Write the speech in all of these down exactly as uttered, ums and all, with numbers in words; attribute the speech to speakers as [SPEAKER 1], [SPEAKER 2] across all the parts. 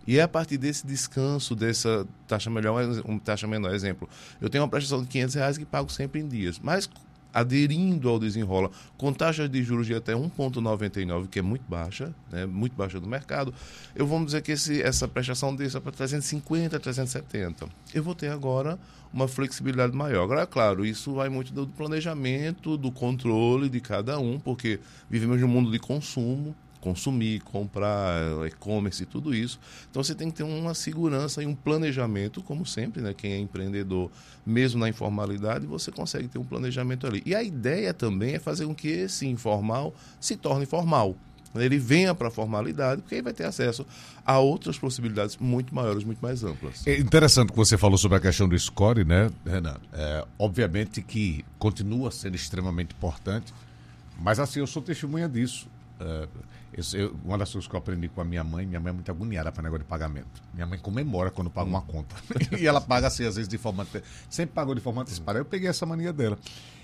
[SPEAKER 1] E é a partir desse descanso, dessa taxa melhor, uma taxa menor, exemplo, eu tenho uma prestação de quinhentos reais que pago sempre em dias, mas aderindo ao desenrola, com taxas de juros de até um vírgula noventa e nove, que é muito baixa, né, muito baixa do mercado, eu vou dizer que esse, essa prestação desce para trezentos e cinquenta, trezentos e setenta. Eu vou ter agora uma flexibilidade maior. Agora, claro, isso vai muito do planejamento, do controle de cada um, porque vivemos num mundo de consumo, consumir, comprar, e-commerce e tudo isso. Então, você tem que ter uma segurança e um planejamento, como sempre, né? Quem é empreendedor, mesmo na informalidade, você consegue ter um planejamento ali. E a ideia também é fazer com que esse informal se torne formal. Ele venha para a formalidade, porque aí vai ter acesso a outras possibilidades muito maiores, muito mais amplas.
[SPEAKER 2] É interessante que você falou sobre a questão do score, né, Renan? É, obviamente que continua sendo extremamente importante, mas assim, eu sou testemunha disso. É, eu, eu, uma das coisas que eu aprendi com a minha mãe, minha mãe é muito agoniada para negócio de pagamento. Minha mãe comemora quando paga hum. uma conta. E ela paga assim, às vezes, de forma... Sempre pagou de forma antecipada. Eu peguei essa mania dela.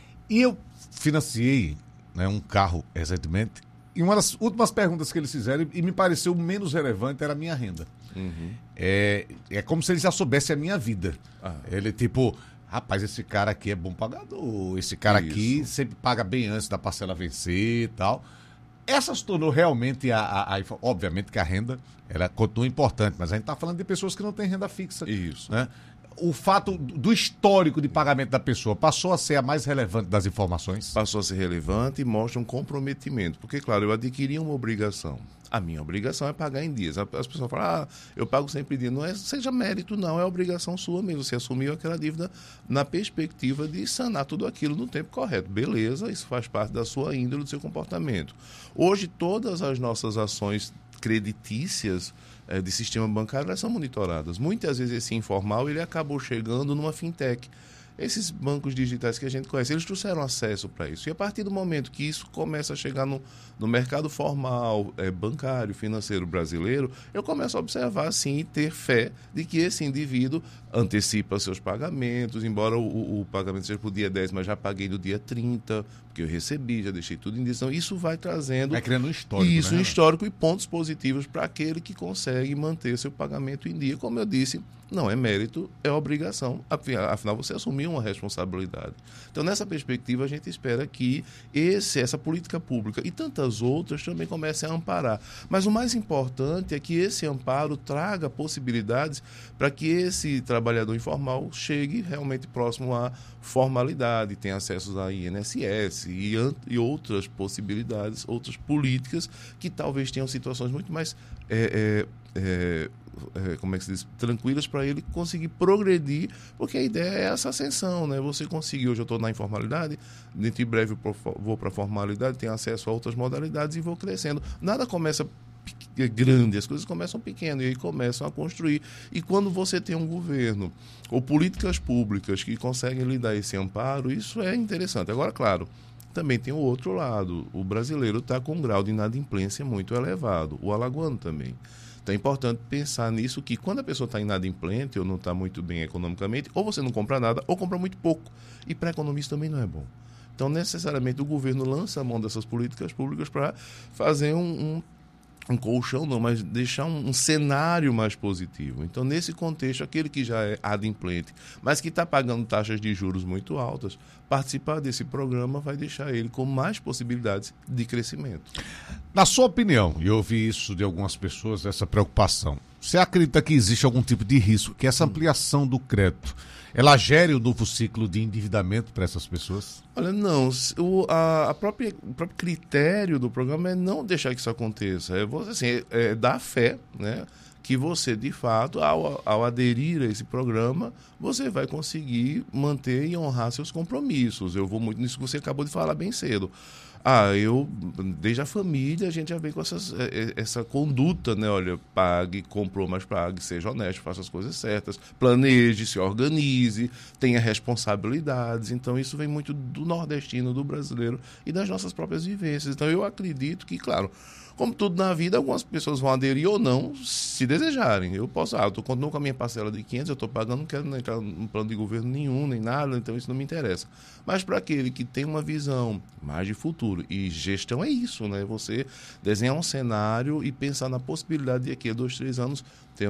[SPEAKER 2] E eu financiei, né, um carro recentemente. E uma das últimas perguntas que eles fizeram, e me pareceu menos relevante, era a minha renda. Uhum. É, é como se eles já soubessem a minha vida. Ah. Ele, tipo... Rapaz, esse cara aqui é bom pagador. Esse cara Isso. aqui sempre paga bem antes da parcela vencer e tal. Essa se tornou realmente, a, a, a, obviamente que a renda ela continua importante, mas a gente está falando de pessoas que não têm renda fixa.
[SPEAKER 1] Isso.
[SPEAKER 2] Né? O fato do histórico de pagamento da pessoa passou a ser a mais relevante das informações?
[SPEAKER 1] Passou a ser relevante e mostra um comprometimento. Porque, claro, eu adquiri uma obrigação. A minha obrigação é pagar em dias. As pessoas falam, ah, eu pago sempre em dia. Não é, seja mérito, não. É obrigação sua mesmo. Você assumiu aquela dívida na perspectiva de sanar tudo aquilo no tempo correto. Beleza, isso faz parte da sua índole, do seu comportamento. Hoje, todas as nossas ações creditícias eh, de sistema bancário, elas são monitoradas. Muitas vezes esse informal, ele acabou chegando numa fintech. Esses bancos digitais que a gente conhece, eles trouxeram acesso para isso. E a partir do momento que isso começa a chegar no, no mercado formal, é, bancário, financeiro brasileiro, eu começo a observar, sim, e ter fé de que esse indivíduo antecipa seus pagamentos, embora o, o pagamento seja para o dia dez, mas já paguei no dia trinta, porque eu recebi, já deixei tudo em dia. Então, isso vai trazendo...
[SPEAKER 2] Vai criando um histórico,
[SPEAKER 1] Isso,
[SPEAKER 2] né?
[SPEAKER 1] um histórico e pontos positivos para aquele que consegue manter seu pagamento em dia. Como eu disse, não é mérito, é obrigação. Afinal, você assumiu uma responsabilidade. Então, nessa perspectiva, a gente espera que esse, essa política pública e tantas outras também comecem a amparar. Mas o mais importante é que esse amparo traga possibilidades para que esse trabalhador informal chegue realmente próximo à formalidade, tenha acesso a I N S S e, e outras possibilidades, outras políticas que talvez tenham situações muito mais... É, é, é, É, como é que se diz, tranquilas para ele conseguir progredir, porque a ideia é essa ascensão, né? Você conseguir, hoje eu estou na informalidade, dentro de breve eu vou para a formalidade, tenho acesso a outras modalidades e vou crescendo. Nada começa grande, as coisas começam pequenas e aí começam a construir. E quando você tem um governo ou políticas públicas que conseguem lhe dar esse amparo, isso é interessante. Agora, claro, também tem o outro lado. O brasileiro está com um grau de inadimplência muito elevado, o alagoano também. Então é importante pensar nisso, que quando a pessoa está inadimplente ou não está muito bem economicamente, ou você não compra nada ou compra muito pouco. E para economista também não é bom. Então, necessariamente, o governo lança a mão dessas políticas públicas para fazer um, um, um colchão, não, mas deixar um, um cenário mais positivo. Então, nesse contexto, aquele que já é adimplente, mas que está pagando taxas de juros muito altas, participar desse programa vai deixar ele com mais possibilidades de crescimento.
[SPEAKER 2] Na sua opinião, e eu ouvi isso de algumas pessoas, essa preocupação, você acredita que existe algum tipo de risco, que essa ampliação do crédito, ela gere um novo ciclo de endividamento para essas pessoas?
[SPEAKER 1] Olha, não. O, a, a própria, o próprio critério do programa é não deixar que isso aconteça. É, você, assim, é, é dar fé, né? Que você, de fato, ao, ao aderir a esse programa, você vai conseguir manter e honrar seus compromissos. Eu vou muito nisso que você acabou de falar bem cedo. Ah, eu, desde a família, a gente já vem com essas, essa conduta, né? Olha, pague, comprou, mas pague, seja honesto, faça as coisas certas, planeje, se organize, tenha responsabilidades. Então, isso vem muito do nordestino, do brasileiro e das nossas próprias vivências. Então, eu acredito que, claro, como tudo na vida, algumas pessoas vão aderir ou não, se desejarem. Eu posso, ah, eu tô, continuo com a minha parcela de quinhentos, eu estou pagando, não quero entrar num plano de governo nenhum, nem nada, então isso não me interessa. Mas para aquele que tem uma visão mais de futuro, e gestão é isso, né? Você desenhar um cenário e pensar na possibilidade de daqui a dois, três anos ter